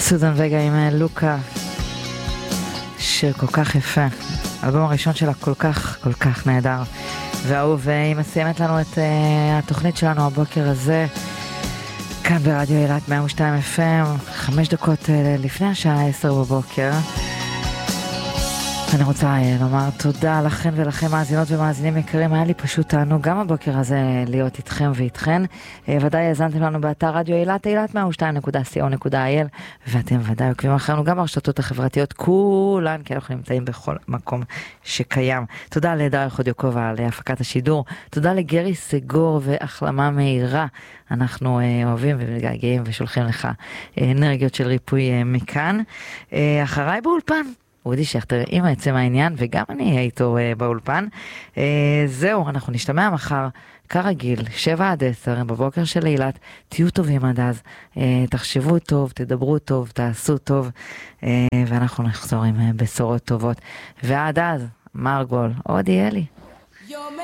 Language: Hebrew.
סוזן וגה עם לוקה, שיר כל כך יפה, האלבום הראשון שלה כל כך נהדר ואהוב, והיא מסיימת לנו את התוכנית שלנו הבוקר הזה כאן ברדיו אילת 102 FM, 5 דקות לפני השעה 10 בבוקר. אני רוצה לומר תודה לכן ולכם מאזינות ומאזינים יקרים, היה לי פשוט תענוג גם הבוקר הזה להיות איתכם ואיתכן. ודאי האזנתם לנו באתר רדיו אילת, אילת102.co.il, ואתם ודאי עוקבים אחרינו גם ברשתות החברתיות כולן, כי אנחנו נמצאים בכל מקום שקיים. תודה לדריה חודיוקובה על הפקת השידור, תודה לגרי סגור והחלמה מהירה. אנחנו אוהבים ומתגעגעים ושולחים לך אנרגיות של ריפוי מכאן. אחריי באולפן אודי שכטר עם עצם העניין, וגם אני אהיה איתו באולפן. זהו, אנחנו נשתמע מחר כרגיל 7-10 בבוקר של אילת. תהיו טובים עד אז, תחשבו טוב, תדברו טוב, תעשו טוב, ואנחנו נחזור עם בשורות טובות. ועד אז מרגול, אודי אלי.